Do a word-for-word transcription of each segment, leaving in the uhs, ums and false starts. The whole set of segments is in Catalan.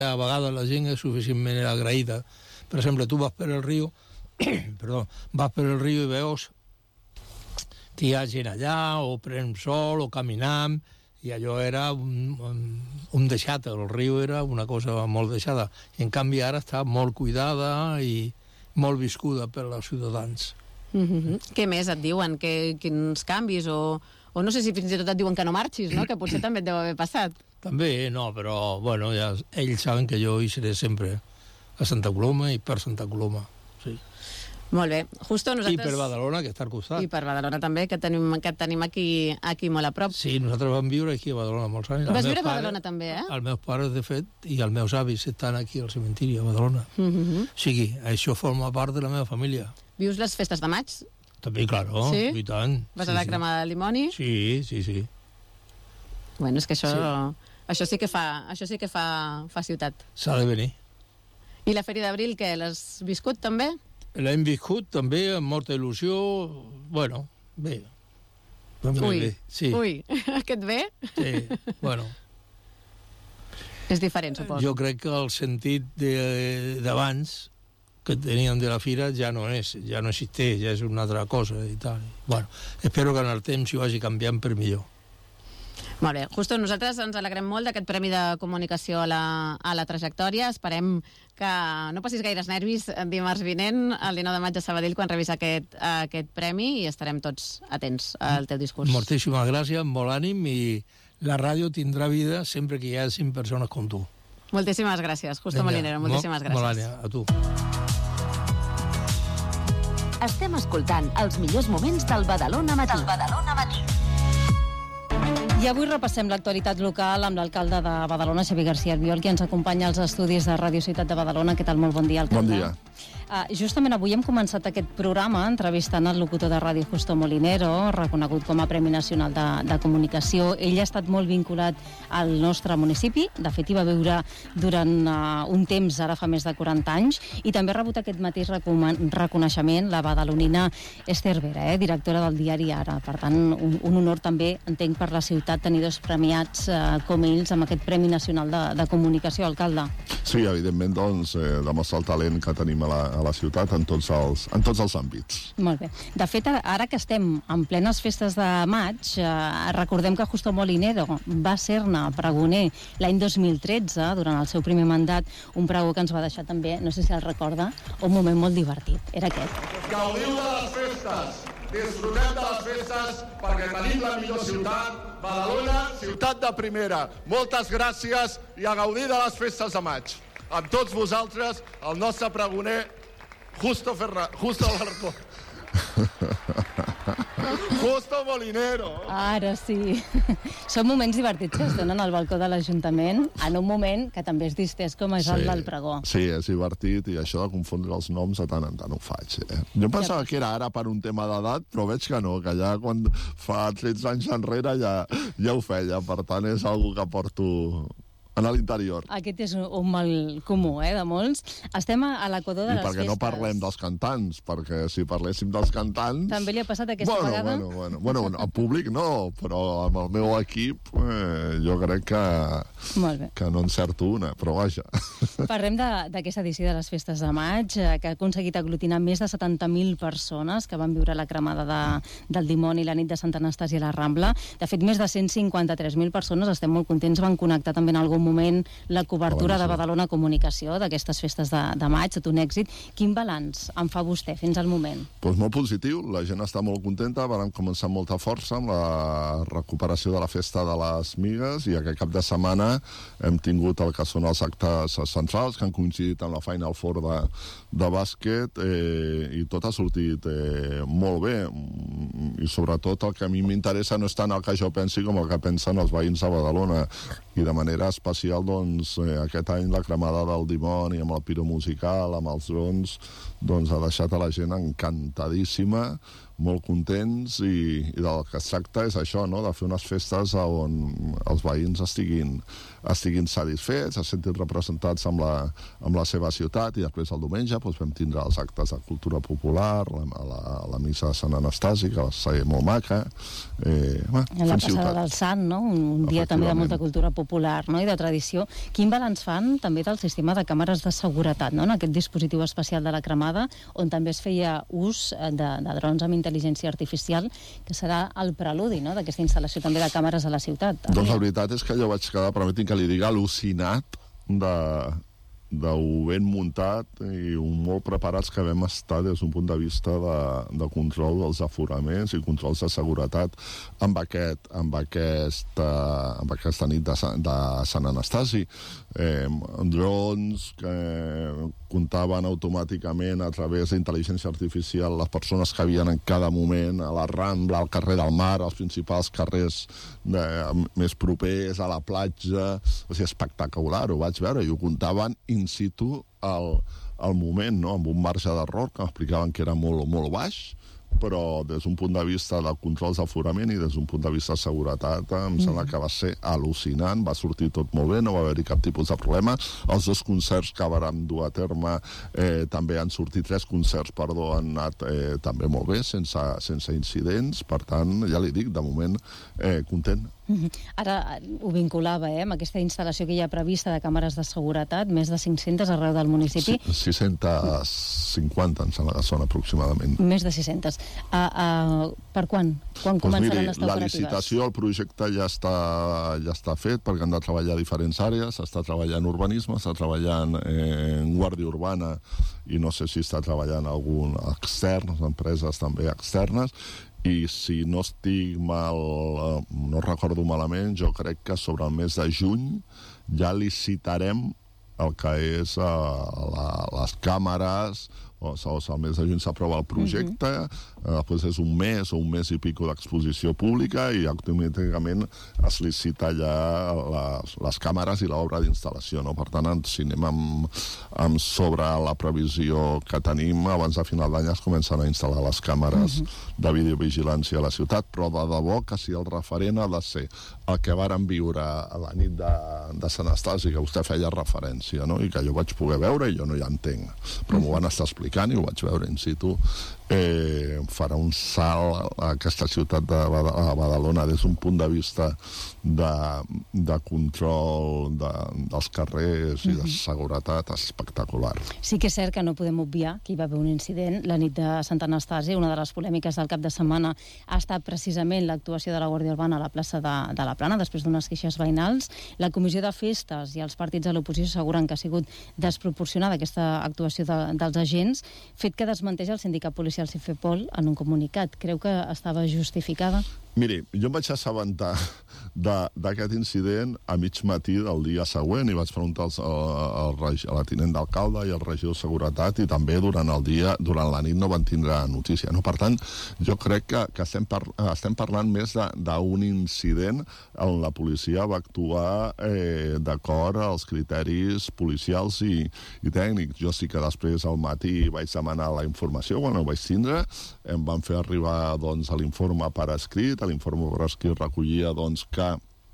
A vegades la gent és suficientment agraïda. Per exemple, tu vas per el riu, perdó, vas per el riu i veus que hi ha gent allà, o pren sol, o caminant, i allò era un, un, un deixat, el riu era una cosa molt deixada. I en canvi ara està molt cuidada i molt viscuda per als ciutadans. Mm-hmm. Què més et diuen? Que, quins canvis? O, o no sé si fins i tot et diuen que no marxis, no? Que potser també et deu haver passat. També, no, però bueno, ja, ells saben que jo hi seré sempre a Santa Coloma i per Santa Coloma. Sí. Molt bé. Justo nosaltres... I per Badalona, que està al costat. I per Badalona també, que tenim, que tenim aquí, aquí molt a prop. Sí, nosaltres vam viure aquí a Badalona molts anys. Vas viure a Badalona també, eh? Els meus pares, de fet, i els meus avis estan aquí al cementiri a Badalona. Mm-hmm. O sigui, això forma part de la meva família. Vius les festes de maig? També, claro, sí? I tant. Vas sí, a la sí. cremada de limoni? Sí, sí, sí. Bueno, és que això... Sí. Això sí que fa, això sí que fa, fa ciutat. S'ha de venir. I la Fèria d'Abril, què? L'has viscut també? L'hem viscut també amb molta il·lusió. Bueno, bé. Ui, bé. Sí. ui, aquest bé? Sí, bueno. És diferent, suposo. Jo crec que el sentit d'abans que teníem de la fira ja no és, ja no existeix, ja és una altra cosa i tal. Bueno, espero que en el temps s'hi vagi canviant per millor. Molt bé. Justo nosaltres ens alegrem molt d'aquest Premi de Comunicació a la, a la trajectòria. Esperem que no passis gaires nervis dimarts vinent, el dinou de maig a Sabadell, quan rebis aquest, aquest premi, i estarem tots atents al teu discurs. Moltíssimes gràcies, molt ànim, i la ràdio tindrà vida sempre que hi hagi persones com tu. Moltíssimes gràcies, Justo Molinero, moltíssimes gràcies. Molt ànim, a tu. Estem escoltant els millors moments del Badalona Matí. Del Badalona Matí. I avui repassem l'actualitat local amb l'alcalde de Badalona, Xavier García Albiol, qui ens acompanya als estudis de Ràdio Ciutat de Badalona. Què tal? Molt bon dia, alcalde. Bon dia. Uh, justament avui hem començat aquest programa entrevistant el locutor de ràdio Justo Molinero, reconegut com a Premi Nacional de, de Comunicació. Ell ha estat molt vinculat al nostre municipi, de fet hi va viure durant uh, un temps, ara fa més de quaranta anys, i també ha rebut aquest mateix reconeixement la badalonina Esther Vera, eh, directora del diari Ara. Per tant, un, un honor també, entenc, per la ciutat tenir dos premiats uh, com ells amb aquest Premi Nacional de, de Comunicació, alcalde. Sí, evidentment, doncs, eh, demostra el talent que tenim a la, a la ciutat en tots, els, en tots els àmbits. Molt bé. De fet, ara que estem en plenes festes de maig, eh, recordem que Justo Molinero va ser-ne pregoner l'any dos mil tretze, durant el seu primer mandat, un pregó que ens va deixar també, no sé si el recorda, un moment molt divertit. Era aquest. Gaudiu de les festes, disfrutem de les festes, perquè tenim la millor ciutat, Badalona, ciutat de primera. Moltes gràcies i a gaudir de les festes de maig. Amb tots vosaltres, el nostre pregoner, Justo Ferra... Justo Alarcón. Justo Molinero. Ara sí. Són moments divertits que es donen al balcó de l'Ajuntament, en un moment que també és distès com és sí, el del pregó. Sí, és divertit, i això de confondre els noms de tant en tant ho faig. Eh? Jo em pensava ja. que era ara per un tema d'edat, però veig que no, que ja quan fa tretze anys enrere ja, ja ho feia. Per tant, és algo que porto en l'interior. Aquest és un mal comú, eh, de molts. Estem a l'equador de I les perquè festes. no parlem dels cantants, perquè si parléssim dels cantants... També li ha passat aquesta bueno, vegada? Bueno, bueno, bueno, en públic no, però amb el meu equip eh, jo crec que, Molt bé. que no encerto una, però vaja. Parlem d'aquesta edició de les festes de maig, eh, que ha aconseguit aglutinar més de setanta mil persones que van viure la cremada de, del dimoni la nit de Sant Anastasi a la Rambla. De fet, més de cent cinquanta-tres mil persones, estem molt contents, van connectar també en algun moment la cobertura de Badalona Comunicació d'aquestes festes de, de maig, tot un èxit. Quin balanç en fa vostè fins al moment? Pues molt positiu, la gent està molt contenta, vam començar amb molta força amb la recuperació de la festa de les Migues, i aquest cap de setmana hem tingut el que són els actes centrals, que han coincidit amb la Final Four de, de bàsquet, eh, i tot ha sortit eh, molt bé, i sobretot el que a mi m'interessa no és tant el que jo pensi com el que pensen els veïns de Badalona, i de manera especial, doncs, eh, aquest any la cremada del dimoni amb el piro musical, amb els drons, doncs ha deixat a la gent encantadíssima, molt contents i, i del que es tracta és això, no? De fer unes festes on els veïns estiguin, estiguin satisfets, es sentin representats amb la, amb la seva ciutat, i després el diumenge doncs, vam tindre els actes de cultura popular, la, la, la missa de Sant Anastasi, que va ser molt maca. Eh, va, la passada ciutat. Del Sant, no? Un, un dia també de molta cultura popular, no? I de tradició. Quin balanç fan també del sistema de càmeres de seguretat, no? En aquest dispositiu especial de la cremada, on també es feia ús de, de drons amb intel·ligència artificial, que serà el preludi, no?, d'aquesta instal·lació també de càmeres a la ciutat. Doncs la veritat és que jo vaig quedar, permetin que li digui, al·lucinat de, de ben muntat i molt preparats que vam estar des d'un punt de vista de, de control dels aforaments i controls de seguretat amb, aquest, amb, aquesta, amb aquesta nit de, de Sant Anastasi. Eh, drons que comptaven automàticament a través d'intel·ligència artificial les persones que havien en cada moment a la Rambla, al carrer del Mar, als principals carrers de, més propers, a la platja. O sigui, espectacular, ho vaig veure, i ho comptaven in situ al, al moment, no? Amb un marge d'error que m'explicaven que era molt, molt baix, però des d'un punt de vista de controls d'aforament i des d'un punt de vista de seguretat em mm. sembla que va ser al·lucinant, va sortir tot molt bé, no va haver-hi cap tipus de problema. Els dos concerts que vàrem dur a terme eh, també han sortit, tres concerts, perdó, han anat eh, també molt bé, sense, sense incidents, per tant, ja li dic, de moment eh, content. Ara ho vinculava, eh, amb aquesta instal·lació que hi ha prevista de càmeres de seguretat, més de cinc-centes arreu del municipi. sis-centes cinquanta, em sembla que són aproximadament. Més de sis-centes. Uh, uh, per quan? Quan començaran a estar la operatives? La licitació, el projecte ja està, ja està fet, perquè han de treballar diferents àrees, s'està treballant urbanisme, s'està treballant eh, en guàrdia urbana, i no sé si està treballant algun extern, empreses també externes, i si no estic mal, no recordo malament, jo crec que sobre el mes de juny ja licitarem el que és uh, la, les càmeres, o sigui, el mes de juny s'aprova el projecte, uh-huh. després és un mes o un mes i pico d'exposició pública i automàticament es licita ja les, les càmeres i l'obra d'instal·lació, no? Per tant, si anem amb, amb sobre la previsió que tenim, abans de final d'any es comencen a instal·lar les càmeres uh-huh. de videovigilància a la ciutat, però de debò que si el referent ha de ser el que vàrem viure a la nit de, de Sant Anastasi, que vostè feia referència, no? I que jo vaig poder veure i jo no hi entenc, però m'ho van estar explicant i ho vaig veure in situ, eh, farà un salt a aquesta ciutat de Badalona des d'un punt de vista de, de control de, dels carrers i de seguretat espectacular. Sí que és cert que no podem obviar que hi va haver un incident la nit de Sant Anastasi. Una de les polèmiques del cap de setmana ha estat precisament l'actuació de la Guàrdia Urbana a la plaça de, de la Plana, després d'unes queixes veïnals. La Comissió de Festes i els partits de l'oposició asseguren que ha sigut desproporcionada aquesta actuació de, dels agents, fet que desmenteix el sindicat policial Cifepol en un comunicat. Creu que estava justificada? Miri, jo em vaig assabentar d'aquest incident a mig matí del dia següent i vaig preguntar al, al, al, a la tinent d'alcalde i al regidor de Seguretat, i també durant el dia, durant la nit no van tindre notícia, no? Per tant, jo crec que, que estem, par, estem parlant més d'un incident on la policia va actuar eh, d'acord als criteris policials i, i tècnics. Jo sí que després al matí vaig demanar la informació, quan ho vaig tindre, em van fer arribar doncs, l'informe per escrit. L'informe per escrit recollia doncs, que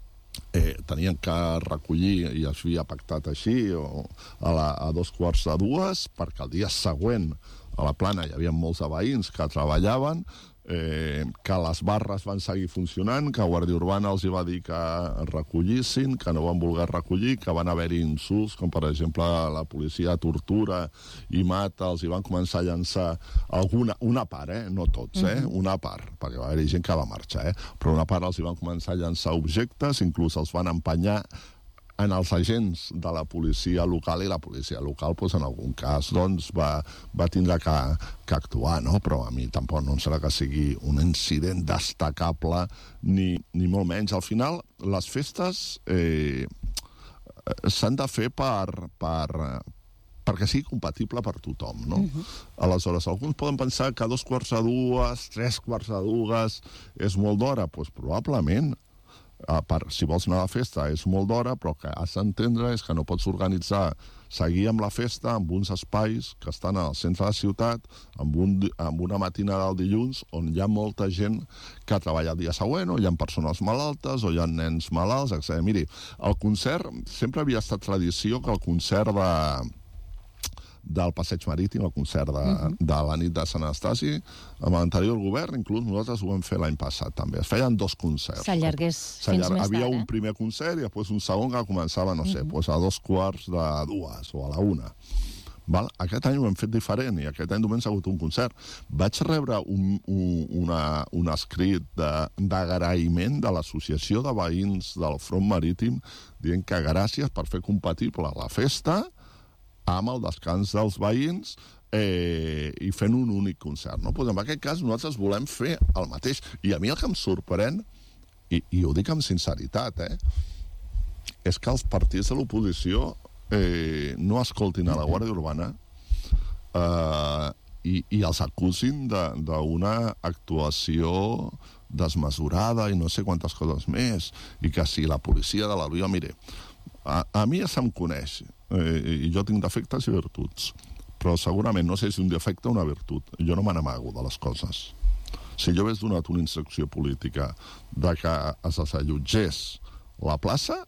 eh, tenien que recollir, i es havia pactat així, o, a, la, a dos quarts de dues, perquè el dia següent a la Plana hi havia molts de veïns que treballaven, eh, que les barres van seguir funcionant, que Guàrdia Urbana els hi va dir que recollissin, que no van voler recollir, que van haver-hi insults, com per exemple la policia tortura i mata, els hi van començar a llançar alguna, una part, eh? No tots, eh? Uh-huh. Una part, perquè va haver-hi gent que va marxar, eh? Però una part els hi van començar a llançar objectes, inclús els van empenyar en els agents de la policia local, i la policia local, doncs, en algun cas, doncs, va, va tindre que, que actuar, no? Però a mi tampoc no em serà que sigui un incident destacable, ni, ni molt menys. Al final, les festes eh, s'han de fer per, per, perquè sigui compatible per tothom, no? Uh-huh. Aleshores, alguns poden pensar que dos quarts de dues, tres quarts de dues és molt d'hora, doncs probablement. per, si vols anar a la festa és molt d'hora, però el que has d'entendre és que no pots organitzar, seguir amb la festa amb uns espais que estan al centre de la ciutat, amb, un, amb una matinada del dilluns on hi ha molta gent que treballa el dia següent, o hi ha persones malaltes, o hi ha nens malalts, etcètera. Miri, el concert, sempre havia estat tradició que el concert de... del Passeig Marítim, el concert de, uh-huh. de la nit de Sant Anastasi, amb l'anterior govern, inclús nosaltres ho vam fer l'any passat, també. Es feien dos concerts. S'allargués fins més Havia tard, un eh? primer concert i després un segon que començava, no sé, uh-huh. pues a dos quarts de dues o a la una. Val? Aquest any ho hem fet diferent i aquest any només ha hagut un concert. Vaig rebre un, un, una, un escrit d'agraïment de l'Associació de Veïns del Front Marítim dient que gràcies per fer compatible la festa amb el descans dels veïns eh, i fent un únic concert. No? Pues en aquest cas nosaltres volem fer el mateix. I a mi el que em sorprèn, i, i ho dic amb sinceritat, eh, és que els partits de l'oposició eh, no escoltin a la Guàrdia Urbana eh, i, i els acusin d'una actuació desmesurada i no sé quantes coses més, i que si la policia de la Via... Mire, a, a mi ja se'm coneix, eh, i jo tinc defectes i virtuts, però segurament no sé si un defecte o una virtut. Jo no me n'amago de les coses. Si jo hagués donat una instrucció política de que es desallotgés la plaça,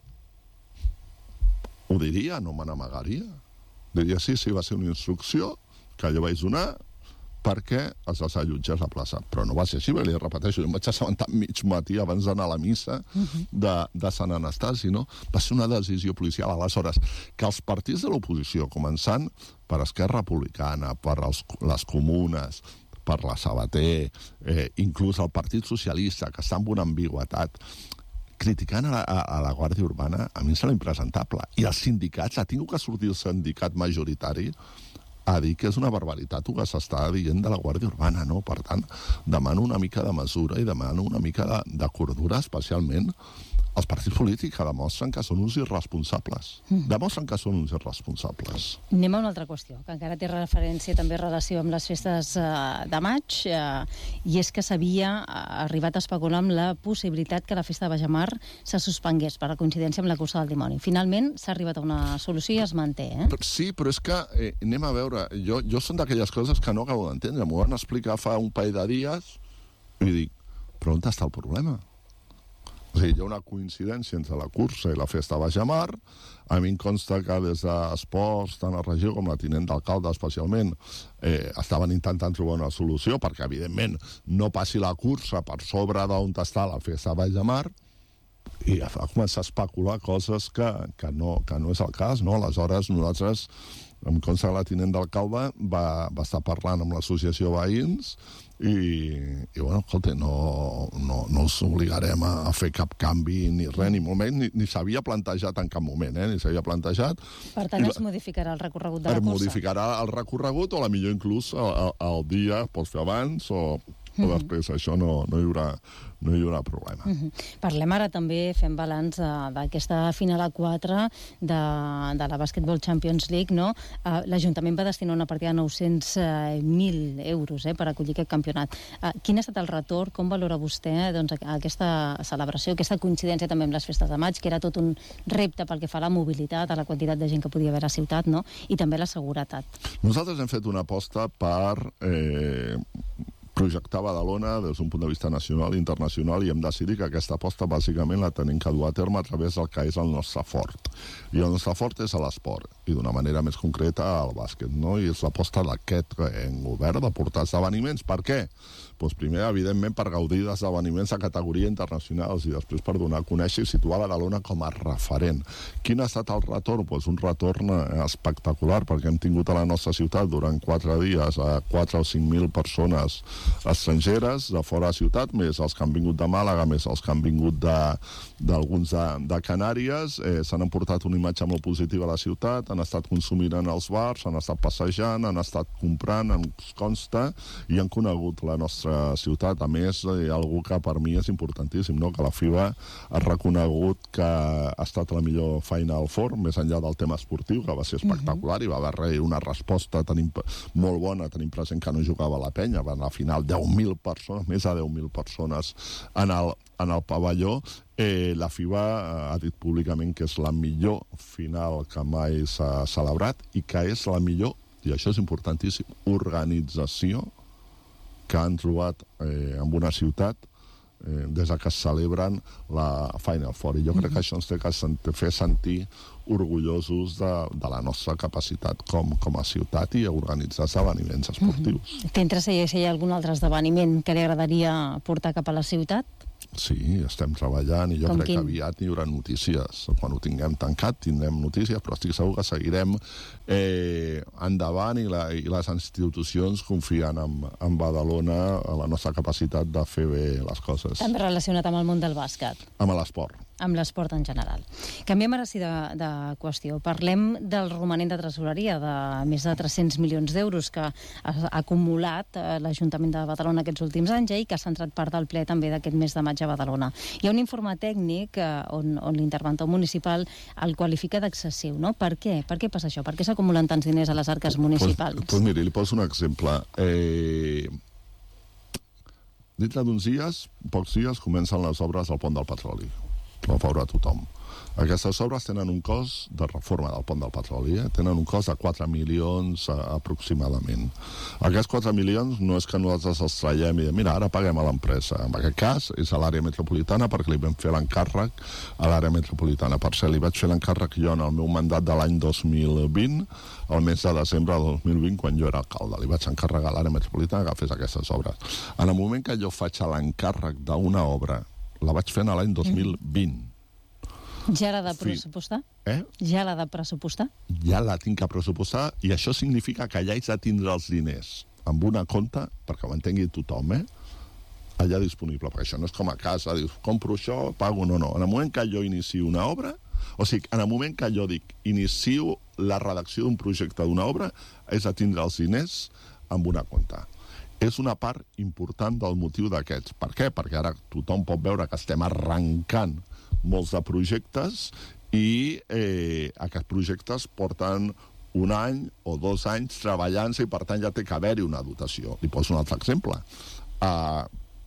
ho diria, no me n'amagaria. Diria, sí, sí, va ser una instrucció que jo vaig donar perquè es desallotgés la plaça. Però no va ser així, li repeteixo, jo em vaig assabentar mig matí abans d'anar a la missa de, de Sant Anastasi, no? Va ser una decisió policial. Aleshores, que els partits de l'oposició, començant per Esquerra Republicana, per els, les comunes, per la Sabater, eh, inclús el Partit Socialista, que està amb una ambigüetat, criticant a la, a, a la Guàrdia Urbana, a mi em sembla impresentable. I els sindicats, ha tingut que sortir el sindicat majoritari a dir que és una barbaritat el que s'està dient de la Guàrdia Urbana, no? Per tant, demano una mica de mesura i demano una mica de, de cordura, especialment els partits polítics que demostren que són uns irresponsables. Mm. Demostren que són uns irresponsables. Anem a una altra qüestió, que encara té referència, també relació amb les festes eh, de maig, eh, i és que s'havia arribat a especular amb la possibilitat que la festa de Bajamar se suspengués per la coincidència amb la cursa del dimoni. Finalment s'ha arribat a una solució i es manté, eh? Sí, però és que, eh, anem a veure, jo, jo són d'aquelles coses que no acabo d'entendre. M'ho van explicar fa un parell de dies i dic, però on està el problema? O sigui, hi ha una coincidència entre la cursa i la festa de Bajamar. A mi em consta que des d'Esports, tant la regió com la tinent d'alcalde especialment, eh, estaven intentant trobar una solució perquè, evidentment, no passi la cursa per sobre d'on està la festa de Bajamar, i va començar a especular coses que, que, no, que no és el cas, no? Aleshores, nosaltres, em consta que la tinent d'alcalde va, va estar parlant amb l'associació veïns i, i bueno, escolta, no, no, no els obligarem a, a fer cap canvi ni res, ni moment, ni, ni s'havia plantejat en cap moment, eh? Ni s'havia plantejat. Per tant, es modificarà el recorregut de la cursa. Es modificarà el recorregut, o a la millor inclús el, el, el dia pots fer abans o... o després, això no, no, hi haurà, no hi haurà problema. Mm-hmm. Parlem ara també, fem balanç d'aquesta final a quatre de, de la Basketball Champions League, no? Uh, L'Ajuntament va destinar una partida de nou-cents mil euros eh, per acollir aquest campionat. Uh, quin ha estat el retorn? Com valora vostè doncs, aquesta celebració, aquesta coincidència també amb les festes de maig, que era tot un repte pel que fa a la mobilitat, a la quantitat de gent que podia haver a la ciutat, no? I també la seguretat. Nosaltres hem fet una aposta per... Eh, projectar Badalona des d'un punt de vista nacional i internacional, i hem decidit que aquesta aposta bàsicament la tenim que dur a terme a través del que és el nostre fort. I el nostre fort és l'esport, i d'una manera més concreta el bàsquet, no? I és l'aposta d'aquest govern de portar esdeveniments. Per què? Doncs primer, evidentment, per gaudir d'esdeveniments de categoria internacionals i després per donar a conèixer i situar Badalona com a referent. Quin ha estat el retorn? Doncs un retorn espectacular, perquè hem tingut a la nostra ciutat durant quatre dies a quatre o cinc mil persones estrangeres de fora de ciutat, més els que han vingut de Màlaga, més els que han vingut d'alguns de, de, de Canàries. Eh, s'han emportat una imatge molt positiva a la ciutat, han estat consumint en els bars, han estat passejant, han estat comprant, ens consta, i han conegut la nostra ciutat. A més, hi ha algú que per mi és importantíssim, no? Que la FIBA ha reconegut que ha estat la millor feina al forn, més enllà del tema esportiu, que va ser espectacular, uh-huh. i va haver una resposta tan molt bona, tenim present que no jugava la penya, van a la final deu mil persones, més de deu mil persones en el, en el pavelló. Eh, la FIBA ha dit públicament que és la millor final que mai s'ha celebrat i que és la millor, i això és importantíssim, organització que han trobat eh, en una ciutat eh, des que es celebren la Final Four. I jo crec que això ens té que sent, fer sentir orgullosos de, de la nostra capacitat com, com a ciutat i organitzar esdeveniments esportius. Mm-hmm. Té interès si hi ha algun altre esdeveniment que li agradaria portar cap a la ciutat? Sí, estem treballant i jo Com crec quin? que aviat n'hi haurà notícies. Quan ho tinguem tancat tindrem notícies, però estic segur que seguirem eh, endavant i, la, i les institucions confien en, en Badalona, en la nostra capacitat de fer bé les coses. També relacionat amb el món del bàsquet. Amb l'esport. Amb l'esport en general. Canviem ara sí de, de qüestió. Parlem del romanent de tresoreria de més de tres-cents milions d'euros que ha acumulat eh, l'Ajuntament de Badalona aquests últims anys eh, i que ha centrat part del ple també d'aquest mes de maig a Badalona. Hi ha un informe tècnic eh, on, on l'interventor municipal el qualifica d'excessiu, no? Per què? Per què passa això? Per què s'acumulen tants diners a les arques municipals? Pues, pues miri, li poso un exemple. Eh, dintre d'uns dies, pocs dies, comencen les obres del pont del petroli. Ho veurà tothom. Aquestes obres tenen un cost de reforma del pont del petroli, eh? tenen un cost de quatre milions eh, aproximadament. Aquests quatre milions no és que nosaltres els traiem i diem, mira, ara paguem a l'empresa. En aquest cas és a l'àrea metropolitana perquè li vam fer l'encàrrec a l'àrea metropolitana. Per cert, li vaig fer l'encàrrec jo en el meu mandat de l'any dos mil vint, el mes de desembre del dos mil vint, quan jo era alcalde. Li vaig encarregar a l'àrea metropolitana que fes aquestes obres. En el moment que jo faig l'encàrrec d'una obra, la vaig fer l'any dos mil vint. Ja l'ha de pressupostar? Eh? Ja l'ha de pressupostar? Ja la tinc que pressupostar i això significa que ja haig de tindre els diners amb una compta, perquè ho entengui tothom, eh? allà disponible, perquè això no és com a casa, dius, compro això, pago, no, no. En el moment que jo inicio una obra, o sigui, en el moment que jo dic, inicio la redacció d'un projecte d'una obra, és de tindre els diners amb una compta. És una part important del motiu d'aquests. Per què? Perquè ara tothom pot veure que estem arrencant molts de projectes i eh, aquests projectes porten un any o dos anys treballant-se i, per tant, ja té que haver-hi una dotació. Li poso un altre exemple. Uh,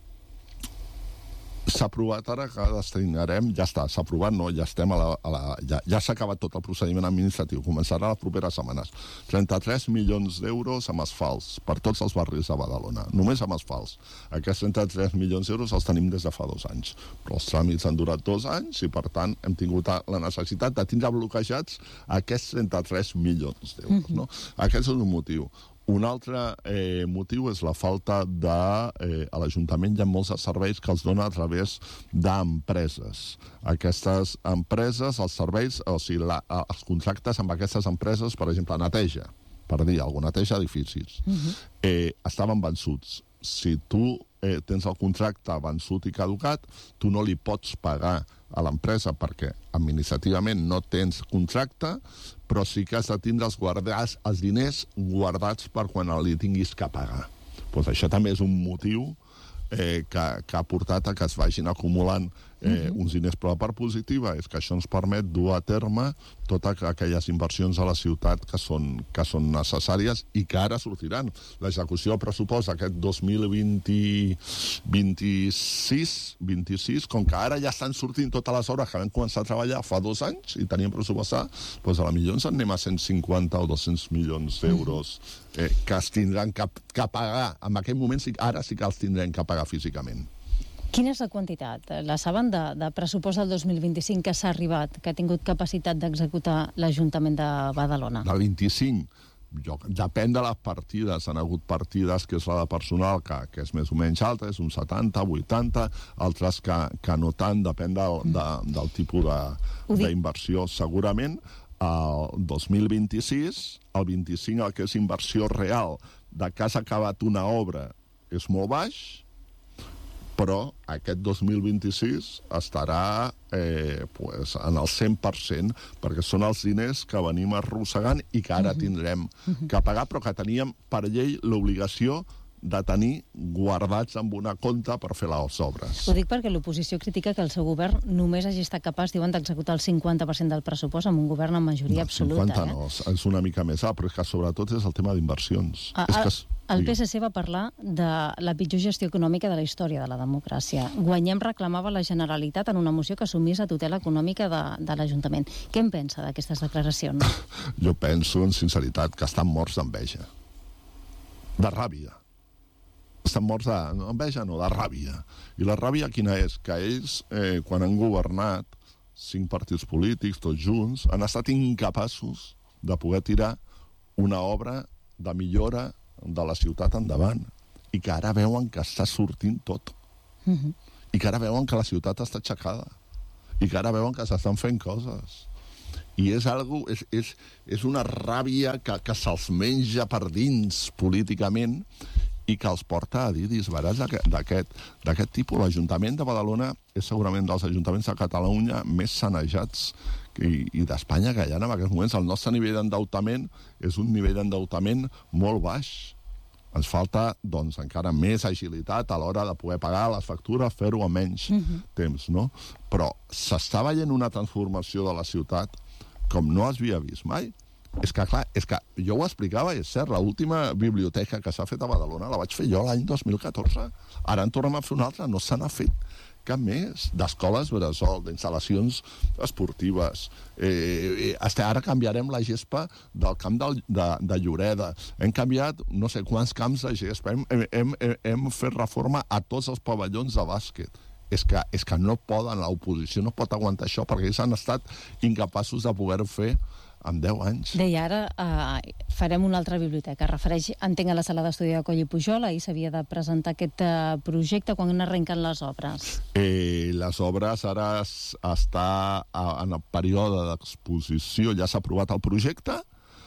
s'ha aprovat ara que destinarem, ja està, s'ha aprovat, no, ja estem a la... A la ja ja s'ha acabat tot el procediment administratiu, començarà les properes setmanes. trenta-tres milions d'euros amb asfalts per tots els barris de Badalona, només amb asfalts. Aquests trenta-tres milions d'euros els tenim des de fa dos anys, però els tràmits han durat dos anys i, per tant, hem tingut la necessitat de tindre bloquejats aquests trenta-tres milions d'euros. No? Aquest és un motiu. Un altre eh, motiu és la falta de... Eh, a l'Ajuntament hi ha molts serveis que els dona a través d'empreses. Aquestes empreses, els serveis, o sigui, la, els contractes amb aquestes empreses, per exemple, neteja, per dir alguna neteja edificis, uh-huh. eh, estaven vençuts. Si tu eh, tens el contracte vençut i caducat, tu no li pots pagar a l'empresa perquè administrativament no tens contracte, però sí que has de tindre els, guardats, els diners guardats per quan li tinguis que pagar. Pues això també és un motiu eh, que, que ha portat a que es vagin acumulant eh, uns diners, però la part positiva és que això ens permet dur a terme totes aquelles inversions a la ciutat que són, que són necessàries i que ara sortiran. L'execució del pressupost d'aquest dos mil vint-i-sis, vint-i-sis, com que ara ja estan sortint totes les obres que vam començar a treballar fa dos anys i teníem pressupostat, doncs a la millor ens en anem a cent cinquanta o dos-cents milions d'euros eh, que es tindran que, que pagar. En aquest moment, ara sí que els tindrem que pagar físicament. Quina és la quantitat, la saben, de, de pressupost del dos mil vint-i-cinc que s'ha arribat, que ha tingut capacitat d'executar l'Ajuntament de Badalona? Del vint-i-cinc, jo, depèn de les partides. Han hagut partides que és la de personal, que, que és més o menys alta, és un setanta, vuitanta, altres que, que no tant, depèn del, de, del tipus d'inversió. Segurament, el dos mil vint-i-sis, el vint-i-cinc, el que és inversió real de que has acabat una obra és molt baix, però aquest dos mil vint-i-sis estarà eh, pues, en el cent per cent, perquè són els diners que venim arrossegant i que ara tindrem que pagar, però que teníem per llei l'obligació de tenir guardats en una compta per fer les obres. Ho dic perquè l'oposició critica que el seu govern només hagi estat capaç, diuen, d'executar el cinquanta per cent del pressupost amb un govern amb majoria no, absoluta. cinquanta no, eh? és una mica més alt, però és que sobretot és el tema d'inversions. Ah, és ah, que El P S C va parlar de la pitjor gestió econòmica de la història de la democràcia. Guanyem reclamava la Generalitat en una moció que assumís la tutela econòmica de, de l'Ajuntament. Què en pensa d'aquestes declaracions? Jo penso, en sinceritat, que estan morts d'enveja. De ràbia. Estan morts d'enveja, no, de ràbia. I la ràbia quina és? Que ells, eh, quan han governat, cinc partits polítics, tots junts, han estat incapaços de poder tirar una obra de millora de la ciutat endavant, i que ara veuen que està sortint tot. Uh-huh. I que ara veuen que la ciutat està aixecada. I que ara veuen que s'estan fent coses. I és, algo, és, és, és una ràbia que, que se'ls menja per dins políticament i que els porta a dir disbarats d'aquest tipus. L'Ajuntament de Badalona és segurament dels ajuntaments de Catalunya més sanejats i, i d'Espanya que hi ha en aquests moments. El nostre nivell d'endeutament és un nivell d'endeutament molt baix. Ens falta, doncs, encara més agilitat a l'hora de poder pagar les factures, fer-ho a menys uh-huh. temps, no? Però s'està veient una transformació de la ciutat com no es havia vist mai. És que, clar, és que jo ho explicava, és cert, l'última biblioteca que s'ha fet a Badalona la vaig fer jo l'any dos mil catorze. Ara en tornem a fer una altra, no se n'ha fet cap més, d'escoles bressol, d'instal·lacions esportives. Eh, eh, ara canviarem la gespa del camp de, de, de Lloreda. Hem canviat no sé quants camps de gespa. Hem, hem, hem, hem fet reforma a tots els pavellons de bàsquet. És que, és que no poden, l'oposició no pot aguantar això, perquè ells han estat incapaços de poder-ho fer en deu anys. Deia, ara eh, farem una altra biblioteca. Refereix, entenc, a la sala d'estudi de Coll i Pujol. Ahir s'havia de presentar aquest eh, projecte. Quan arrenquen les obres? Eh, les obres ara es, està a, en el període d'exposició. Ja s'ha aprovat el projecte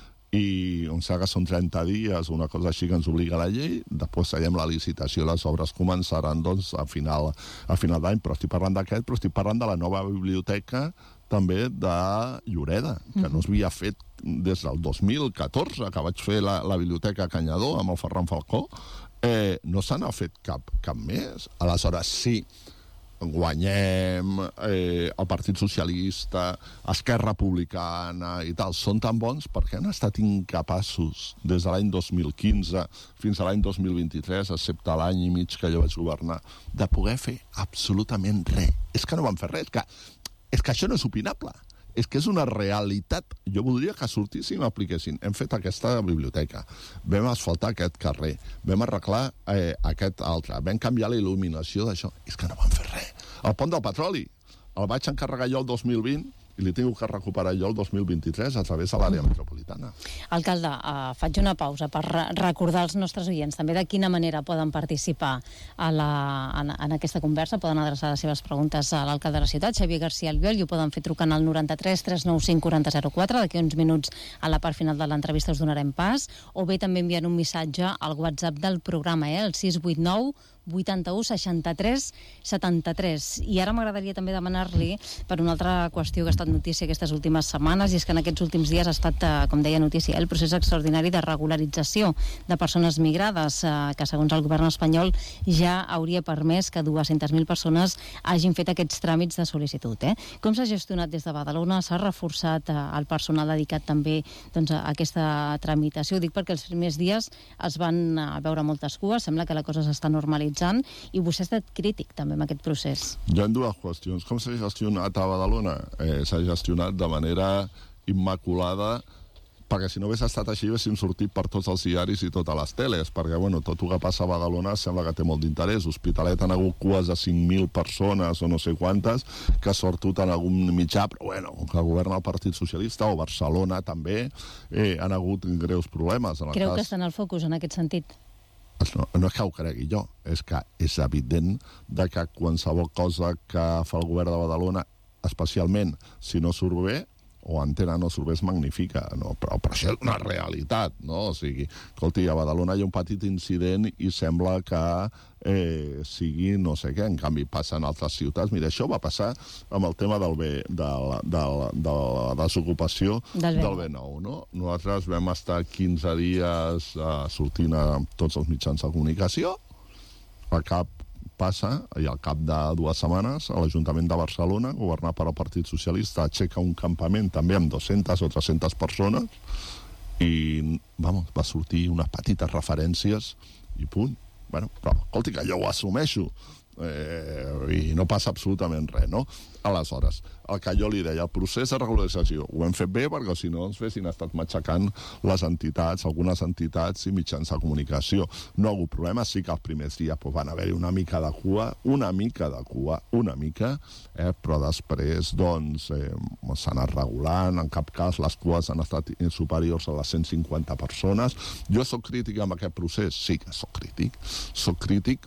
i em sembla que són trenta dies, una cosa així que ens obliga la llei. Després seguim la licitació. Les obres començaran doncs, a final, a final d'any. Però estic parlant d'aquest, però estic parlant de la nova biblioteca també de Lloreda, que no s'havia fet des del dos mil catorze, que vaig fer la, la biblioteca a Canyadó amb el Ferran Falcó. Eh, no se n'ha fet cap, cap més. Aleshores, sí, guanyem, eh, el Partit Socialista, Esquerra Republicana i tal, són tan bons perquè han estat incapaços des de l'any dos mil quinze fins a l'any dos mil vint-i-tres, excepte l'any i mig que jo vaig governar, de poder fer absolutament res. És que no van fer res, és que És que això no és opinable, és que és una realitat. Jo voldria que sortissin i apliquessin. Hem fet aquesta biblioteca, vam asfaltar aquest carrer, vam arreglar eh, aquest altre, vam canviar la il·luminació d'això. És que no van fer res. El pont del petroli el vaig encarregar jo el dos mil vint i li tinc que recuperar jo el dos mil vint-i-tres a través de l'àrea metropolitana. Alcalde, uh, faig una pausa per re recordar als nostres oients també de quina manera poden participar a la, en, en aquesta conversa, poden adreçar les seves preguntes a l'alcalde de la ciutat, Xavier García Albiol, i ho poden fer trucant al noranta-tres tres nou cinc quaranta zero quatre. D'aquí uns minuts a la part final de l'entrevista us donarem pas, o bé també enviant un missatge al WhatsApp del programa, eh, el sis vuit nou vuitanta-u seixanta-tres setanta-tres. I ara m'agradaria també demanar-li per una altra qüestió que ha estat notícia aquestes últimes setmanes, i és que en aquests últims dies ha estat, com deia notícia, el procés extraordinari de regularització de persones migrades, que segons el govern espanyol ja hauria permès que dues-centes mil persones hagin fet aquests tràmits de sol·licitud. Eh? Com s'ha gestionat des de Badalona? S'ha reforçat el personal dedicat també doncs, a aquesta tramitació? Ho dic perquè els primers dies es van veure moltes cues, sembla que la cosa s'està normalitzant, i vostè ha estat crític també amb aquest procés. Hi ha dues qüestions. Com s'ha gestionat a Badalona? Eh, s'ha gestionat de manera immaculada, perquè si no hagués estat així haguéssim sortit per tots els diaris i totes les teles, perquè bueno, tot el que passa a Badalona sembla que té molt d'interès. Hospitalet han hagut cues de cinc mil persones o no sé quantes, que ha sortit en algun mitjà, però bueno, que governa el Partit Socialista, o Barcelona també, eh, han hagut greus problemes. En el Creu cas... que està en el focus en aquest sentit? No, no és que ho cregui jo, és que és evident de que qualsevol cosa que fa el govern de Badalona, especialment si no surt bé, o Antena no surt bé, és magnífica, no? però, però això és una realitat, no? O sigui, escolti, a Badalona hi ha un petit incident i sembla que eh, sigui no sé què, en canvi passa en altres ciutats. Mira, això va passar amb el tema del B, de, la, de, la, de la desocupació del B nou, no? Nosaltres vam estar quinze dies eh, sortint a tots els mitjans de comunicació, a cap passa, i al cap de dues setmanes, a l'Ajuntament de Barcelona, governat per al Partit Socialista, aixeca un campament també amb dues-centes o tres-centes persones i vamos, va sortir unes petites referències i punt. Bueno, però, escolti, que jo ho assumeixo. Eh, i no passa absolutament res, no? Aleshores, el que jo li deia, el procés de regularització ho hem fet bé perquè si no ens fessin estat matxacant les entitats, algunes entitats i mitjans de comunicació. No ha hagut problema, sí que els primers dies pues, van haver-hi una mica de cua, una mica de cua, una mica, eh, però després doncs eh, s'ha anat regulant, en cap cas les cues han estat superiors a les cent cinquanta persones. Jo soc crític amb aquest procés? Sí que soc crític. Soc crític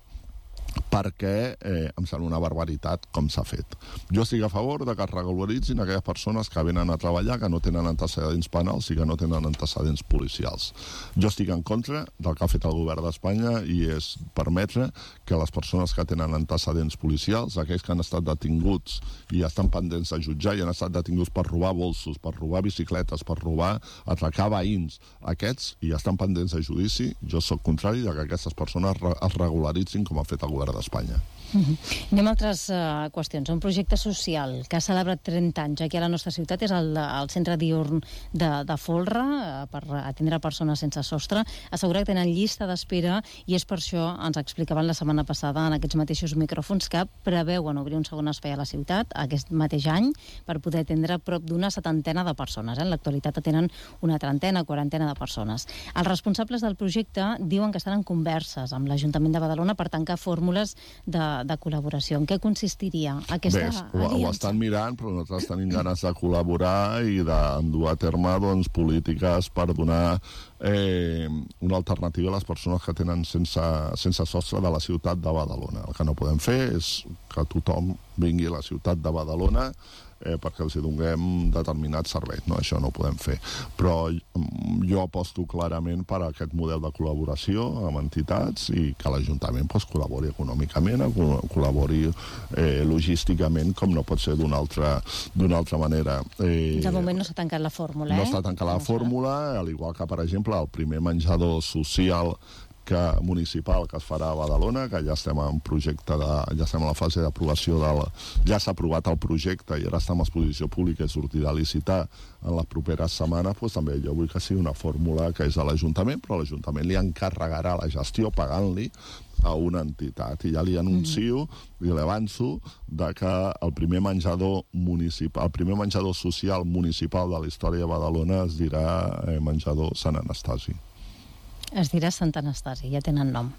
perquè eh, em sembla una barbaritat com s'ha fet. Jo estic a favor de que es regularitzin aquelles persones que venen a treballar, que no tenen antecedents penals i que no tenen antecedents policials. Jo estic en contra del que ha fet el govern d'Espanya i és permetre que les persones que tenen antecedents policials, aquells que han estat detinguts i estan pendents de jutjar i han estat detinguts per robar bolsos, per robar bicicletes, per robar, atracar veïns, aquests i estan pendents de judici, jo sóc contrari de que aquestes persones es regularitzin com ha fet el govern d'Espanya. Uh-huh. Anem a altres uh, qüestions. Un projecte social que ha celebrat trenta anys aquí a la nostra ciutat és el, el centre diürn de, de Folra uh, per atendre persones sense sostre. Assegura que tenen llista d'espera i és per això, ens explicaven la setmana passada en aquests mateixos micròfons, que preveuen obrir un segon espai a la ciutat aquest mateix any per poder atendre prop d'una setantena de persones. Eh? En l'actualitat atenen una trentena, quarantena de persones. Els responsables del projecte diuen que estan en converses amb l'Ajuntament de Badalona per tancar fórmules de de col·laboració. En què consistiria aquesta Ves, ho, aliança? Ho estan mirant, però nosaltres tenim ganes de col·laborar i d'endur a terme doncs, polítiques per donar eh, una alternativa a les persones que tenen sense, sense sostre de la ciutat de Badalona. El que no podem fer és que tothom vingui a la ciutat de Badalona eh, perquè els hi donem determinats serveis. No, això no ho podem fer. Però jo aposto clarament per aquest model de col·laboració amb entitats i que l'Ajuntament pues, col·labori econòmicament, col·labori eh, logísticament, com no pot ser d'una altra, d'una altra manera. Eh, de moment no s'ha tancat la fórmula, eh? No està tancada la fórmula, al igual que, per exemple, el primer menjador social que, municipal que es farà a Badalona, que ja estem en projecte de, ja estem en la fase d'aprovació del, ja s'ha aprovat el projecte i ara estem en exposició pública i sortirà a licitar en les properes setmanes, doncs també jo vull que sigui una fórmula que és de l'Ajuntament, però l'Ajuntament li encarregarà la gestió pagant-li a una entitat. I ja li anuncio mm. i l'avanço de que el primer menjador municipal, el primer menjador social municipal de la història de Badalona es dirà eh, menjador Sant Anastasi. Es dirà Sant Anastasi, ja tenen nom.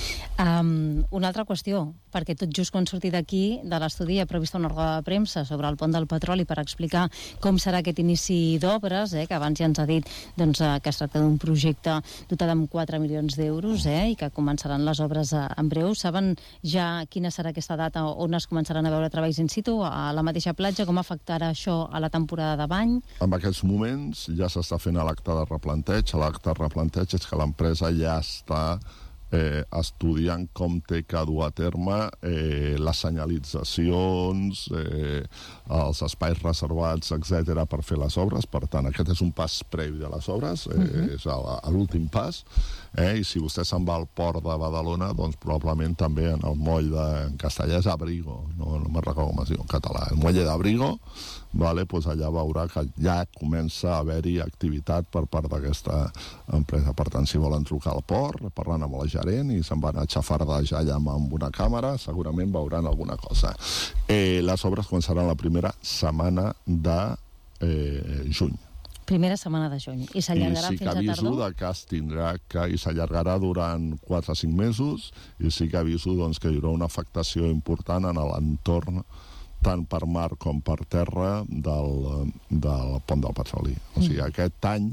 Um, una altra qüestió, perquè tot just quan surti d'aquí, de l'estudi, hi ha prevista una roda de premsa sobre el pont del Petroli per explicar com serà aquest inici d'obres, eh, que abans ja ens ha dit doncs, eh, que es tracta d'un projecte dotat amb quatre milions d'euros eh, i que començaran les obres eh, en breu. Saben ja quina serà aquesta data on es començaran a veure treballs in situ, a la mateixa platja, com afectarà això a la temporada de bany? En aquests moments ja s'està fent l'acte de replanteig. L'acte de replanteig és que l'empresa ja està eh, estudiant com té que dur a terme eh, les senyalitzacions, eh, els espais reservats, etcètera, per fer les obres. Per tant, aquest és un pas previ de les obres, eh, uh-huh. és l'últim pas. Eh, I si vostè se'n va al port de Badalona, doncs probablement també en el moll de en castellà és Abrigo, no, no me'n recordo com es diu en català, el moll d'Abrigo, vale, doncs allà veurà que ja comença a haver-hi activitat per part d'aquesta empresa. Per tant, si volen trucar al port, parlant amb la gerent i se'n van a xafardejar allà amb una càmera, segurament veuran alguna cosa. Eh, les obres començaran la primera setmana de eh, juny. Primera setmana de juny. I s'allargarà sí fins a tardor? I sí que aviso de que es tindrà que... I s'allargarà durant quatre o cinc mesos i sí que aviso doncs, que hi haurà una afectació important en l'entorn tant per mar com per terra del, del pont del Petroli. O sigui, aquest any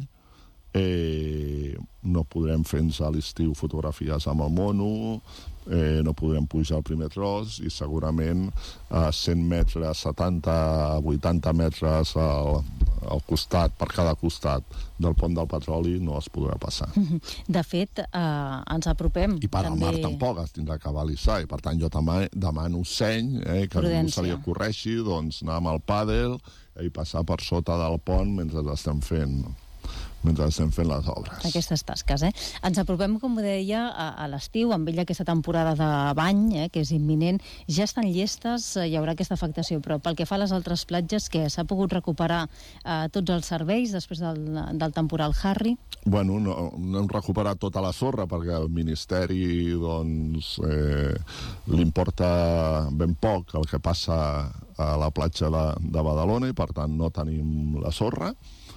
eh, no podrem fer-nos a l'estiu fotografies amb el mono, eh, no podrem pujar el primer tros i segurament a cent metres, setanta, vuitanta metres al, al costat, per cada costat del pont del Petroli no es podrà passar. De fet, eh, ens apropem. I per també... al mar tampoc es tindrà que balisar i per tant jo també demano seny, eh, que Prudència. Ningú se li ocorreixi, doncs anar amb el pàdel i passar per sota del pont mentre l'estem fent. mentre estem fent les obres. Aquestes tasques, eh? Ens apropem, com deia, a, a l'estiu, amb ella aquesta temporada de bany, eh, que és imminent. Ja estan llestes, eh, hi haurà aquesta afectació, però pel que fa a les altres platges, que s'ha pogut recuperar eh, tots els serveis després del, del temporal Harry? Bueno, no, no hem recuperat tota la sorra, perquè el Ministeri, doncs, eh, li importa ben poc el que passa a la platja de, de Badalona, i per tant no tenim la sorra.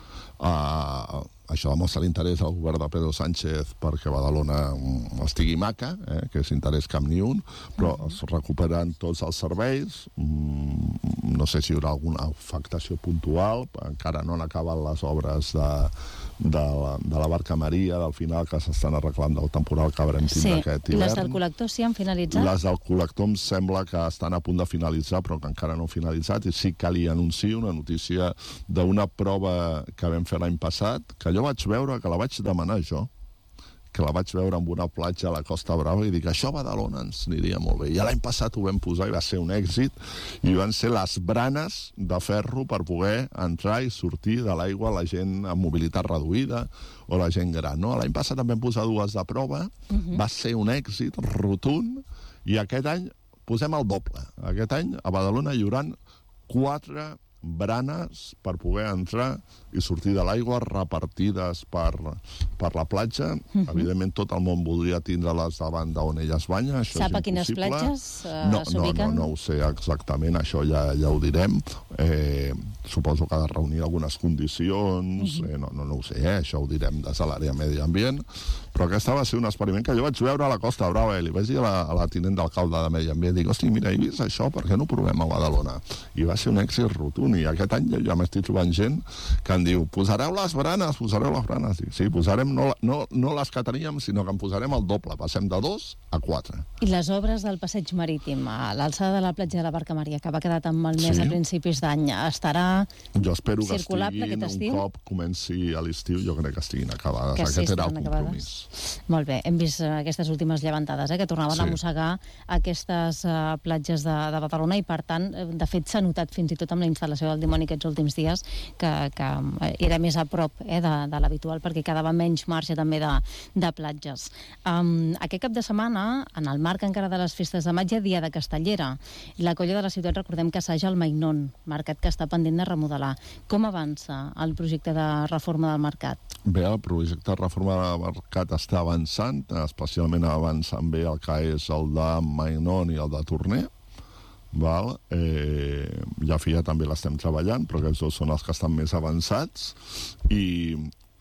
Uh, això demostra l'interès del govern de Pedro Sánchez perquè Badalona estigui maca, eh, que és interès cap ni un, però uh -huh. es recuperen tots els serveis. Mm, no sé si hi haurà alguna afectació puntual, encara no han acabat les obres de, de, la, de la Barca Maria, del final, que s'estan arreglant del temporal que haurem tindre sí. aquest hivern. Les del col·lector sí han finalitzat? Les del col·lector em sembla que estan a punt de finalitzar, però que encara no han finalitzat, i sí que li anuncio una notícia d'una prova que vam fer l'any passat, que jo vaig veure, que la vaig demanar jo, que la vaig veure en una platja a la Costa Brava, i dic, això a Badalona ens aniria molt bé. I l'any passat ho vam posar i va ser un èxit, i van ser les branes de ferro per poder entrar i sortir de l'aigua la gent amb mobilitat reduïda o la gent gran, no? L'any passat també vam posar dues de prova, uh-huh. va ser un èxit rotund, i aquest any posem el doble. Aquest any a Badalona hi haurà quatre branes per poder entrar i sortir de l'aigua, repartides per, per la platja. Uh-huh. Evidentment, tot el món voldria tindre-les davant d'on ella es banya. Això Sap és a quines platges uh, no, s'ubiquen? No, no, no ho sé exactament, això ja, ja ho direm. Eh, suposo que ha de reunir algunes condicions, uh-huh. eh, no, no, no ho sé, eh, això ho direm des de l'àrea medi ambient, però aquest va ser un experiment que jo vaig veure a la Costa Brava, i li vaig dir a la, a la tinent d'alcalde de Medi Ambient, dic, hosti, mira, he vist això, per què no ho provem a Badalona? I va ser un èxit rotund, i aquest any ja m'estic trobant gent que em diu, posareu les branes, posareu les branes. Dic, sí, posarem no, no, no les que teníem, sinó que en posarem el doble, passem de dos a quatre. I les obres del passeig marítim, a l'alçada de la platja de la Barca Maria, que va quedar tan malmès sí. a principis d'any, estarà jo espero que circulable estiguin, aquest estiu? Un cop comenci a l'estiu, jo crec que estiguin acabades. Que sí, aquest era el compromís. Acabades. Molt bé, hem vist aquestes últimes llevantades, eh, que tornaven sí. a mossegar aquestes uh, platges de, de Badalona, i per tant, de fet, s'ha notat fins i tot amb la instal·lació del dimoni aquests últims dies que, que era més a prop eh, de, de l'habitual, perquè quedava menys marge també de, de platges. Um, aquest cap de setmana, en el marc encara de les festes de maig, hi ha Dia de Castellera. La colla de la ciutat, recordem que assaja el Mainón, mercat que està pendent de remodelar. Com avança el projecte de reforma del mercat? Bé, el projecte de reforma del mercat està avançant, especialment avançant bé el que és el de Mainón i el de Torner. Val? Eh, ja Fia també l'estem treballant, però aquests dos són els que estan més avançats, i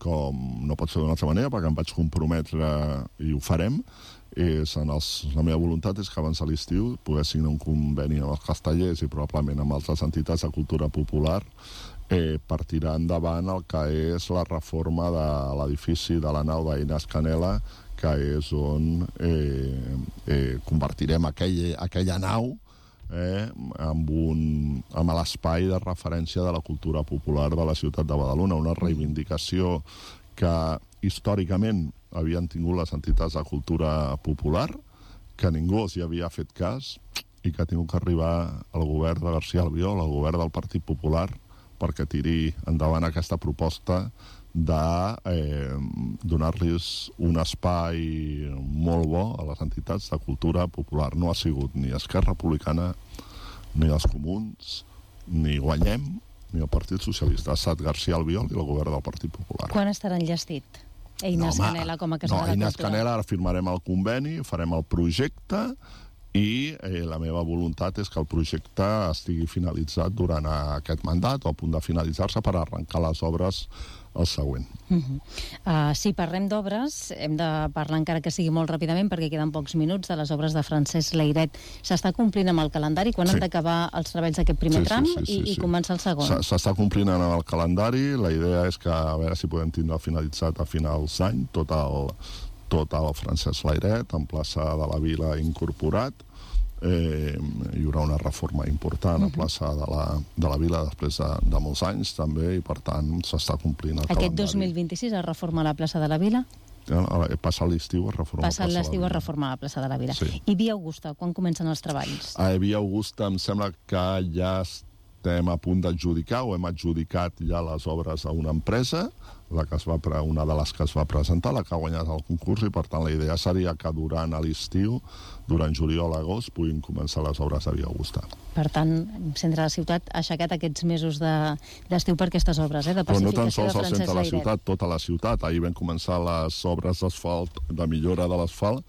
com no pot ser d'una altra manera, perquè em vaig comprometre i ho farem, és en els, la meva voluntat és que abans de l'estiu poder signar un conveni amb els castellers i probablement amb altres entitats de cultura popular eh, per tirar endavant el que és la reforma de l'edifici de la nau d'Inés Canela, que és on eh, eh, convertirem aquell, aquella nau Eh, amb, un, amb l'espai de referència de la cultura popular de la ciutat de Badalona, una reivindicació que històricament havien tingut les entitats de cultura popular, que ningú els hi havia fet cas, i que ha tingut que arribar al govern de García Albiol, al govern del Partit Popular, perquè tiri endavant aquesta proposta de eh, donar-los un espai molt bo a les entitats de cultura popular. No ha sigut ni Esquerra Republicana, ni els Comuns, ni Guanyem, ni el Partit Socialista. Ha estat García Albiol i el govern del Partit Popular. Quan estarà enllestit Inés no, Canela com a Casa no, de la Cultura? Inés Canela, ara firmarem el conveni, farem el projecte, i eh, la meva voluntat és que el projecte estigui finalitzat durant aquest mandat, o a punt de finalitzar-se, per arrencar les obres el següent. Uh -huh. uh, si parlem d'obres, hem de parlar, encara que sigui molt ràpidament, perquè queden pocs minuts, de les obres de Francesc Layret. S'està complint amb el calendari? Quan sí. han d'acabar els treballs d'aquest primer sí, tram sí, sí, sí, i, sí. i començar el segon? S'està complint amb el calendari. La idea és que, a veure si podem tindre finalitzat a finals d'any tot el, tot el Francesc Layret, en plaça de la Vila incorporat. Eh, hi haurà una reforma important a plaça de la, de la Vila després de, de molts anys també, i per tant s'està complint el Aquest calendari. dos mil vint-i-sis es reforma la plaça de la Vila? Passat l'estiu es reforma la plaça de la Vila. Passat l'estiu es reforma la plaça de la Vila. Sí. I Via Augusta, quan comencen els treballs? A Via Augusta em sembla que ja estem a punt d'adjudicar o hem adjudicat ja les obres a una empresa, la que es va pre... una de les que es va presentar, la que ha guanyat el concurs, i per tant la idea seria que durant l'estiu, durant juliol-agost, puguin començar les obres a Via Augusta. Per tant, Centre de la Ciutat ha aixecat aquests mesos d'estiu de, per aquestes obres, eh, de pacificació. Però no tan sols de al centre de la ciutat, tota la ciutat. Ahir vam començar les obres d'asfalt, de millora de l'asfalt,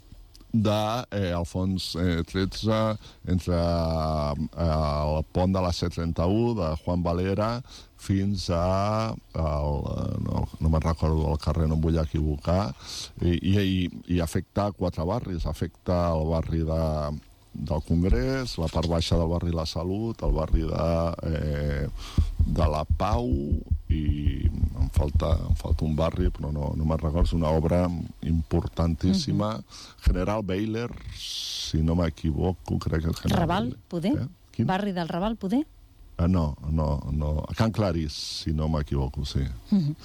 d'Alfons eh, tretze, entre eh, el pont de la C trenta-u, de Juan Valera, fins a... El, no no me'n recordo el carrer, no em vull equivocar, i, i, i afecta quatre barris. Afecta el barri de, del Congrés, la part baixa del barri La Salut, el barri de, eh, de la Pau, i em falta, em falta un barri, però no, no me'n recordo, és una obra importantíssima. Uh-huh. General Beiler, si no m'equivoco, crec que és General Raval, Beiler. poder? Eh? Barri del Raval, poder? Uh, no, no, no. Can Clarís, si no m'equivoco, sí. Uh-huh.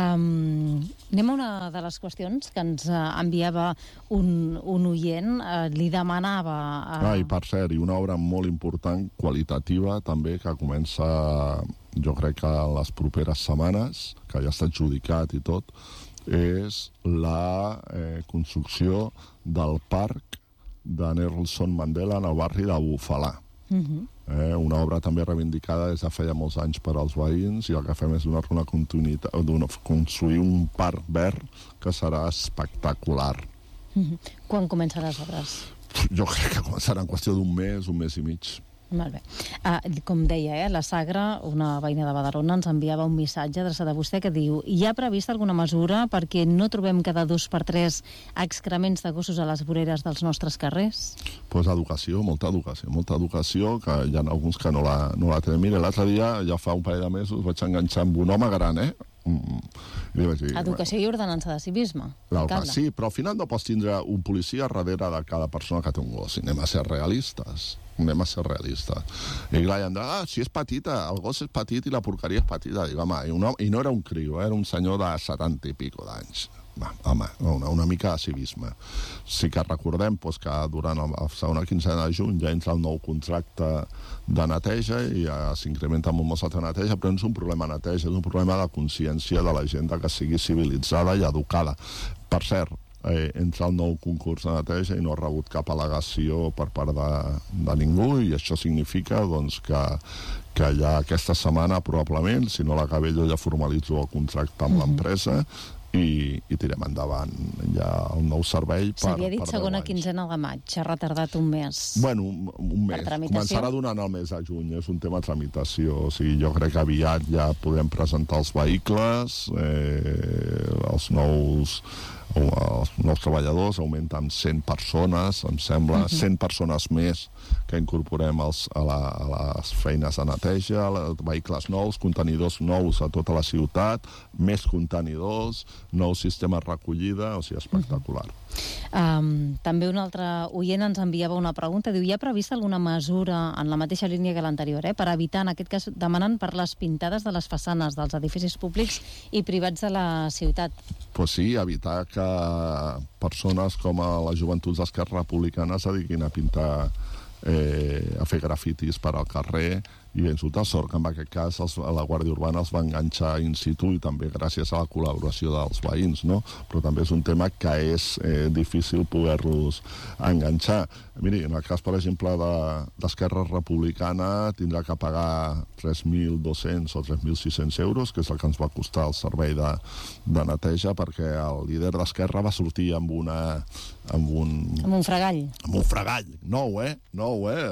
um, anem a una de les qüestions que ens uh, enviava un, un oient, uh, li demanava... Uh... Ah, i per cert, i una obra molt important, qualitativa, també, que comença, jo crec que en les properes setmanes, que ja està adjudicat i tot, és la eh, construcció del parc de Nelson Mandela en el barri de Bufalà. Uh-huh. Eh, una obra també reivindicada des de feia molts anys per als veïns, i el que fem és donar-li una continuïtat, donar, construir un parc verd que serà espectacular. Uh-huh. Quan comencen les obres? Jo crec que començarà en qüestió d'un mes, un mes i mig. Molt bé. Uh, com deia, eh, la Sagra, una veïna de Badalona, ens enviava un missatge adreçat a vostè que diu: hi ha prevista alguna mesura perquè no trobem cada dos per tres excrements de gossos a les voreres dels nostres carrers? Pues educació, molta educació, molta educació, que hi ha alguns que no la, no la tenen. Mira, l'altre dia, ja fa un parell de mesos, vaig enganxar amb un home gran, eh? Mm. I vaig dir, educació i ordenança de civisme. Sí, però al final no pots tindre un policia darrere de cada persona que té un gos. Anem a ser realistes. Anem a ser realistes. I clar, hi han de, ah, si és petita, el gos és petit i la porqueria és petita. Dic, home, i, un, i no era un criu, eh? Era un senyor de setanta i pico d'anys. Va, home, una, una mica de civisme. Sí que recordem doncs, que durant la segona quinzena de juny ja entra el nou contracte de neteja i ja s'incrementa molt molt de neteja, però no és un problema de neteja, és un problema de consciència de la gent que sigui civilitzada i educada. Per cert, eh, entra el nou concurs de neteja i no ha rebut cap al·legació per part de, de ningú, i això significa doncs, que, que ja aquesta setmana probablement, si no l'acabello, ja formalitzo el contracte amb l'empresa i, i tirem endavant ja el nou servei per... S'havia dit segona quinzena de maig, ha retardat un mes. Bueno, un, un mes. Començarà donant el mes de juny, és un tema de tramitació. O sigui, jo crec que aviat ja podem presentar els vehicles, eh, els nous... els nous treballadors augmenten cent persones, em sembla, uh-huh. cent persones més que incorporem als, a, la, a les feines de neteja, vehicles nous, contenidors nous a tota la ciutat, més contenidors, nou sistema de recollida, o sigui, espectacular. Uh-huh. Um, també un altre oient ens enviava una pregunta, diu, hi ha prevista alguna mesura en la mateixa línia que l'anterior, eh, per evitar, en aquest cas, demanant per les pintades de les façanes dels edificis públics i privats de la ciutat? Pues sí, evitar que persones com a les joventuts d'Esquerra Republicana es dediquin a pintar, eh, a fer grafitis per al carrer, i ens dota sort que en aquest cas els, la Guàrdia Urbana els va enganxar in situ, i també gràcies a la col·laboració dels veïns, no? Però també és un tema que és eh, difícil poder-los enganxar. Miri, en el cas, per exemple, d'Esquerra Republicana, tindrà que pagar tres mil dos-cents o tres mil sis-cents euros, que és el que ens va costar el servei de, de neteja, perquè el líder d'Esquerra va sortir amb una... amb un... Amb un fregall. Amb un fregall. Nou, eh? Nou, eh?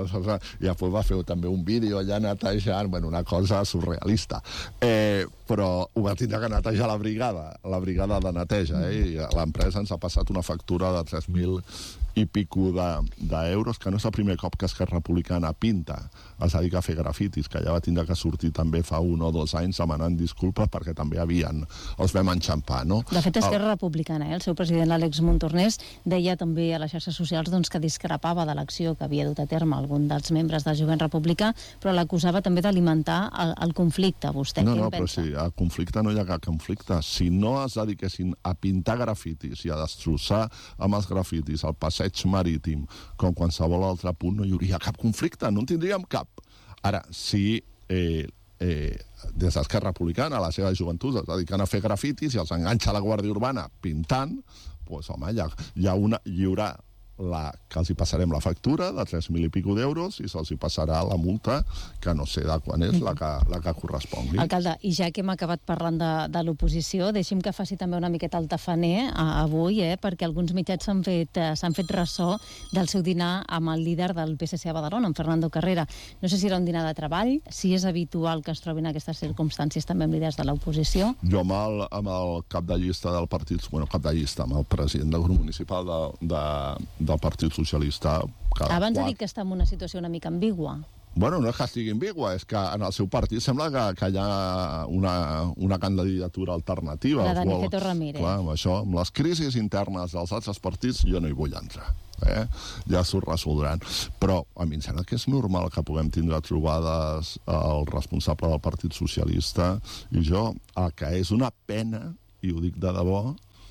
I després va fer també un vídeo allà netejant, bueno, una cosa surrealista. Eh, però ho va tindre que netejar la brigada, la brigada de neteja, eh? I l'empresa ens ha passat una factura de tres mil i pico d'euros, que no és el primer cop que Esquerra Republicana pinta, es dedica a fer grafitis, que ja va tindre que sortir també fa un o dos anys demanant disculpes perquè també havien, els vam enxampar, no? De fet, Esquerra el... Republicana, eh? El seu president, l'Àlex Montornès, deia també a les xarxes socials doncs, que discrepava de l'acció que havia dut a terme algun dels membres del Jovent Republicà, però l'acusava també d'alimentar el, el conflicte. Vostè no, què no, en pensa? Però sí, a conflicte no hi ha cap conflicte. Si no es dediquessin a pintar grafitis i a destrossar amb els grafitis el passeig marítim com qualsevol altre punt, no hi hauria cap conflicte, no en tindríem cap. Ara, si eh, eh, des d'Esquerra Republicana, a la seva joventut, es dediquen a fer grafitis i els enganxa la Guàrdia Urbana pintant, doncs, home, hi ha, hi ha una, hi haurà la, que els hi passarem la factura de tres mil i pico d'euros i se'ls hi passarà la multa, que no sé de quan és, la que, la que correspongui. Alcalde, i ja que hem acabat parlant de, de l'oposició, deixi'm que faci també una miqueta el tafaner a, avui, eh, perquè alguns mitjans s'han fet, eh, s'han fet ressò del seu dinar amb el líder del P S C a Badalona, en Fernando Carrera. No sé si era un dinar de treball, si és habitual que es trobin aquestes circumstàncies també amb líders de l'oposició. Jo amb el, amb el cap de llista del partit, bueno, cap de llista, amb el president del grup municipal de, de, del Partit Socialista... Abans ha dit que està en una situació una mica ambigua. Bueno, no és que estigui ambigua, és que en el seu partit sembla que, que hi ha una, una candidatura alternativa. La d'Aniceto Ramírez. Clar, amb això, amb les crisis internes dels altres partits, jo no hi vull entrar. Eh? Ja s'ho resoldran. Però a mi em sembla que és normal que puguem tindre trobades el responsable del Partit Socialista i jo. El que és una pena, i ho dic de debò,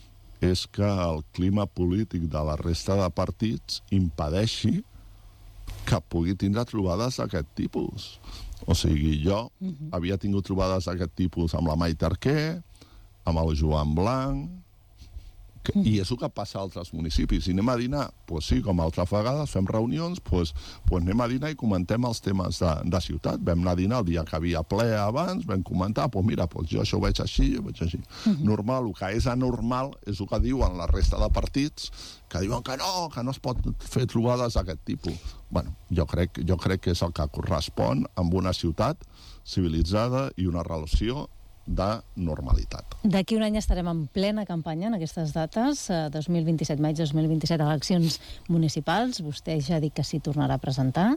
és que el clima polític de la resta de partits impedeixi que pugui tindre trobades d'aquest tipus. O sigui, jo uh-huh. havia tingut trobades d'aquest tipus amb la Maite Arquer, amb el Joan Blanc, que, uh-huh. i és el que passa a altres municipis. I anem a dinar, doncs sí, com altres vegades, fem reunions, doncs, doncs anem a dinar i comentem els temes de, de ciutat. Vam anar a dinar el dia que havia ple abans, vam comentar, doncs mira, doncs jo això ho veig així, ho veig així. Uh-huh. Normal, el que és anormal és el que diuen la resta de partits, que diuen que no, que no es pot fer trobades d'aquest tipus. Bueno, jo crec, jo crec que és el que correspon amb una ciutat civilitzada i una relació de normalitat. D'aquí un any estarem en plena campanya en aquestes dates, dos mil vint-i-set, maig dos mil vint-i-set, eleccions municipals. Vostè ja ha dit que s'hi tornarà a presentar.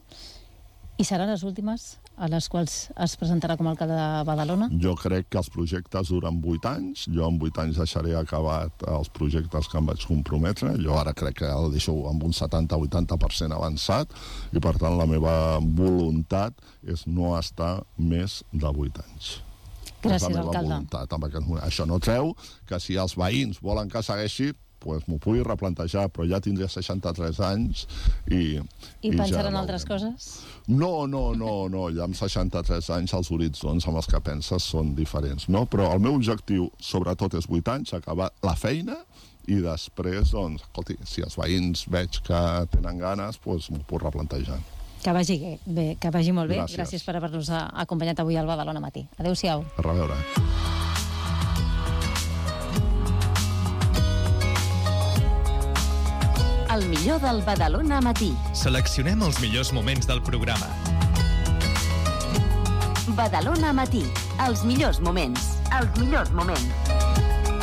I seran les últimes a les quals es presentarà com a alcalde de Badalona? Jo crec que els projectes duren vuit anys. Jo en vuit anys deixaré acabat els projectes que em vaig comprometre. Jo ara crec que el deixo amb un setanta o vuitanta per cent avançat i, per tant, la meva voluntat és no estar més de vuit anys. Gràcies, alcalde. Voluntat. Això no treu que si els veïns volen que segueixi, doncs m'ho pugui replantejar, però ja tindria seixanta-tres anys i... I, I pensaran ja altres coses? No, no, no, no. Ja amb seixanta-tres anys els horitzons amb els que penses són diferents, no? Però el meu objectiu, sobretot, és vuit anys, acabar la feina i després, doncs, escolti, si els veïns veig que tenen ganes, doncs m'ho puc replantejar. Que vagi bé, que vagi molt bé. Gràcies. Gràcies per haver-nos acompanyat avui al Badalona Matí. Adéu-siau. A reveure. El millor del Badalona Matí. Seleccionem els millors moments del programa. Badalona Matí. Els millors moments. Els millors moments.